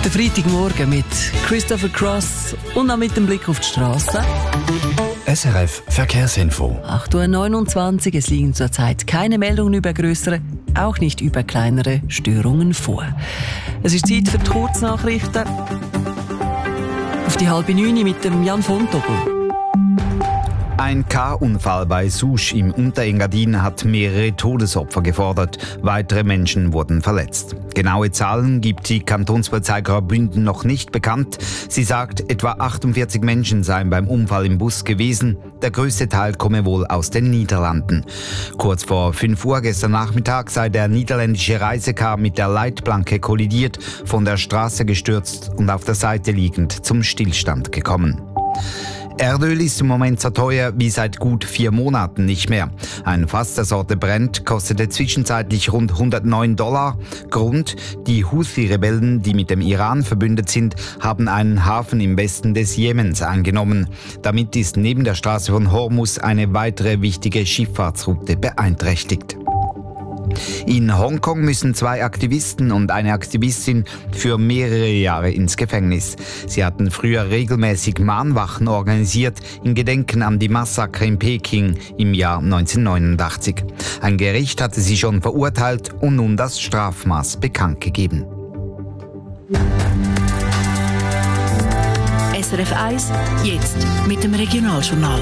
Der Freitagmorgen mit Christopher Cross und auch mit dem Blick auf die Straße. SRF Verkehrsinfo. 8.29 Uhr. Es liegen zurzeit keine Meldungen über grössere, auch nicht über kleinere Störungen vor. Es ist Zeit für die Kurznachrichten. Auf die 8:30 mit dem Jan von Doppel. Ein K-Unfall bei Susch im Unterengadin hat mehrere Todesopfer gefordert. Weitere Menschen wurden verletzt. Genaue Zahlen gibt die Kantonspolizei Graubünden noch nicht bekannt. Sie sagt, etwa 48 Menschen seien beim Unfall im Bus gewesen. Der größte Teil komme wohl aus den Niederlanden. Kurz vor 5 Uhr gestern Nachmittag sei der niederländische Reisekar mit der Leitplanke kollidiert, von der Straße gestürzt und auf der Seite liegend zum Stillstand gekommen. Erdöl ist im Moment so teuer wie seit gut 4 Monaten nicht mehr. Ein Fass der Sorte Brent kostete zwischenzeitlich rund $109. Grund: die Houthi-Rebellen, die mit dem Iran verbündet sind, haben einen Hafen im Westen des Jemens eingenommen. Damit ist neben der Straße von Hormuz eine weitere wichtige Schifffahrtsroute beeinträchtigt. In Hongkong müssen 2 Aktivisten und eine Aktivistin für mehrere Jahre ins Gefängnis. Sie hatten früher regelmäßig Mahnwachen organisiert, in Gedenken an die Massaker in Peking im Jahr 1989. Ein Gericht hatte sie schon verurteilt und nun das Strafmaß bekannt gegeben. SRF 1, jetzt mit dem Regionaljournal.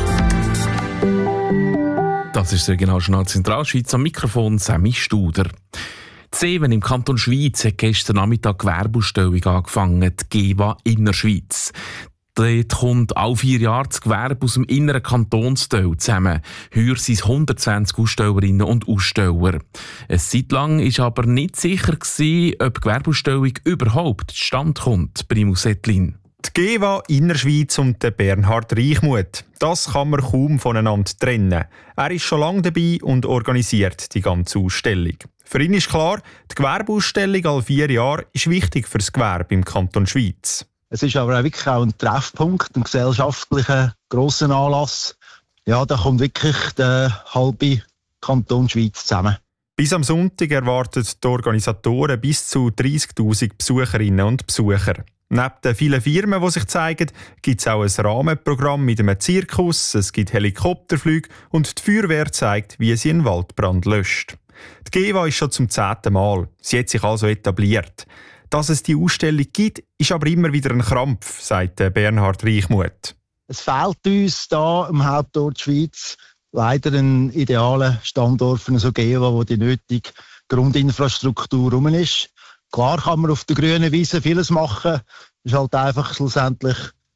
Das ist das Regionaljournal Zentralschweiz, am Mikrofon Sammy Studer. Die Seven im Kanton Schwyz hat gestern Nachmittag Gewerbeausstellung angefangen, die GEWA Innerschweiz. Dort kommt alle 4 Jahre das Gewerbe aus dem inneren Kantonsteil zusammen. Heuer sind es 120 Ausstellerinnen und Aussteller. Eine Zeit lang war aber nicht sicher, ob die Gewerbeausstellung überhaupt zustande kommt. Primus Ettlin. Die GEWA Innerschweiz und der Bernhard Reichmuth. Das kann man kaum voneinander trennen. Er ist schon lange dabei und organisiert die ganze Ausstellung. Für ihn ist klar, die Gewerbeausstellung alle 4 Jahre ist wichtig für das Gewerbe im Kanton Schwyz. Es ist aber auch wirklich auch ein Treffpunkt, ein gesellschaftlicher grosser Anlass. Ja, da kommt wirklich der halbe Kanton Schwyz zusammen. Bis am Sonntag erwarten die Organisatoren bis zu 30'000 Besucherinnen und Besucher. Neben den vielen Firmen, die sich zeigen, gibt es auch ein Rahmenprogramm mit einem Zirkus, es gibt Helikopterflüge und die Feuerwehr zeigt, wie sie einen Waldbrand löscht. Die GEWA ist schon zum 10. Mal. Sie hat sich also etabliert. Dass es die Ausstellung gibt, ist aber immer wieder ein Krampf, sagt Bernhard Reichmuth. Es fehlt uns hier im Hauptort Schweiz leider ein idealer Standort für eine GEWA, wo die nötige Grundinfrastruktur rum ist. Klar kann man auf der grünen Wiese vieles machen, ist halt einfach schlussendlich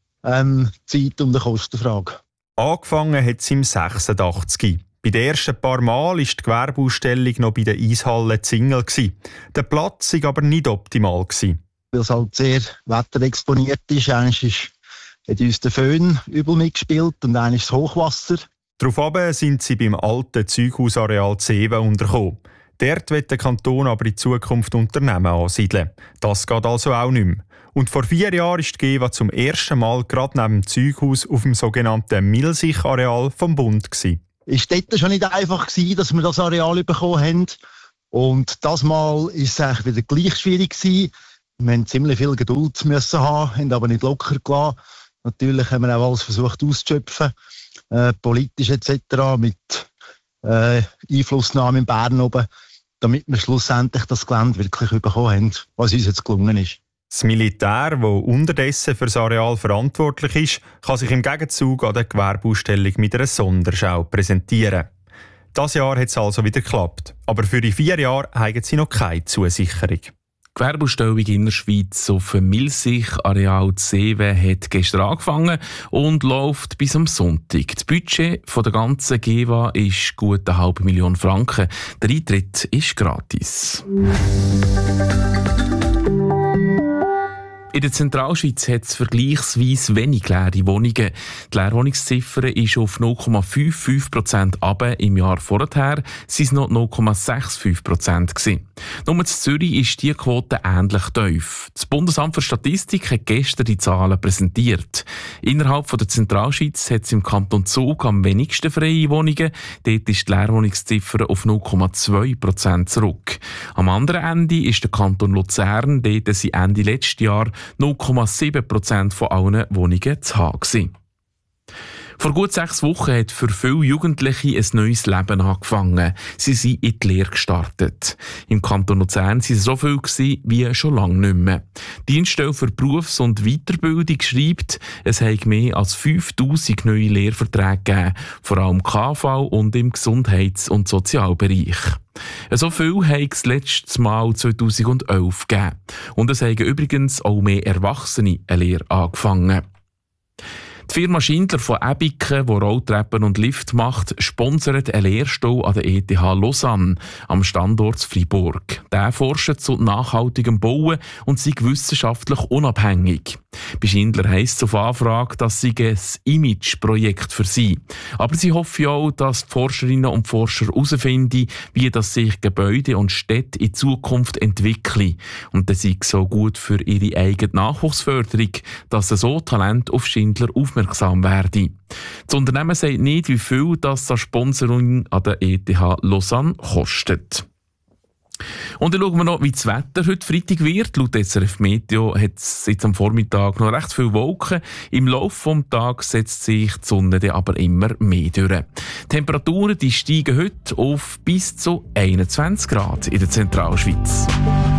Zeit- und eine Kostenfrage. Angefangen hat es im 86. Bei den ersten paar Mal war die Gewerbeausstellung noch bei der Eishalle Zingel. Der Platz war aber nicht optimal. Weil es halt sehr wetterexponiert ist. Einmal hat uns der Föhn übel mitgespielt und einmal das Hochwasser. Daraufhin sind sie beim alten Zeughausareal Zeven untergekommen. Dort will der Kanton aber in Zukunft Unternehmen ansiedeln. Das geht also auch nicht mehr. Und vor 4 Jahren war die GEWA zum ersten Mal gerade neben dem Zeughaus auf dem sogenannten Milsich-Areal vom Bund. Es war dort schon nicht einfach, dass wir das Areal bekommen haben. Und das Mal war es eigentlich wieder gleich schwierig. Wir mussten ziemlich viel Geduld haben, haben aber nicht locker gelassen. Natürlich haben wir auch alles versucht auszuschöpfen, politisch etc., mit Einflussnahme in Bern oben, damit wir schlussendlich das Gelände wirklich bekommen haben, was uns jetzt gelungen ist. Das Militär, das unterdessen für das Areal verantwortlich ist, kann sich im Gegenzug an der Gewerbeausstellung mit einer Sonderschau präsentieren. Dieses Jahr hat es also wieder geklappt. Aber für die 4 Jahre haben sie noch keine Zusicherung. Die Gewerbeausstellung in der Schweiz auf dem Milsich-Areal Zeven hat gestern angefangen und läuft bis am Sonntag. Das Budget der ganzen GEWA ist gut 500'000 Franken. Der Eintritt ist gratis. In der Zentralschweiz hat es vergleichsweise wenig leere Wohnungen. Die Leerwohnungsziffer ist auf 0,55% runter. Im Jahr vorher waren es noch 0,65% gewesen. Nur in Zürich ist die Quote ähnlich tief. Das Bundesamt für Statistik hat gestern die Zahlen präsentiert. Innerhalb der Zentralschweiz hat es im Kanton Zug am wenigsten freie Wohnungen. Dort ist die Leerwohnungsziffer auf 0,2% zurück. Am anderen Ende ist der Kanton Luzern. Dort sind Ende letzten Jahr 0,7% von allen Wohnungen zu haben gewesen. Vor gut 6 Wochen hat für viele Jugendliche ein neues Leben angefangen. Sie sind in die Lehre gestartet. Im Kanton Luzern waren es so viele wie schon lange nicht mehr. Die Dienststelle für Berufs- und Weiterbildung schreibt, es habe mehr als 5000 neue Lehrverträge gegeben, vor allem im KV und im Gesundheits- und Sozialbereich. So viel hat es letztes Mal 2011 gegeben. Und es haben übrigens auch mehr Erwachsene eine Lehre angefangen. Die Firma Schindler von Ebiken, die Rolltreppen und Lift macht, sponsert einen Lehrstuhl an der ETH Lausanne am Standort Freiburg. Der forscht zu nachhaltigem Bauen und sei wissenschaftlich unabhängig. Bei Schindler heisst es auf Anfrage, dass sie ein Image-Projekt für sie. Aber sie hoffen auch, dass die Forscherinnen und Forscher herausfinden, wie das sich Gebäude und Städte in Zukunft entwickeln. Und das sei so gut für ihre eigene Nachwuchsförderung, dass so Talent auf Schindler aufmerksam werden. Das Unternehmen sagt nicht, wie viel das Sponsoring an der ETH Lausanne kostet. Und dann schauen wir noch, wie das Wetter heute Freitag wird. Laut SRF Meteo hat es jetzt am Vormittag noch recht viele Wolken. Im Laufe des Tages setzt sich die Sonne dann aber immer mehr durch. Die Temperaturen die steigen heute auf bis zu 21 Grad in der Zentralschweiz.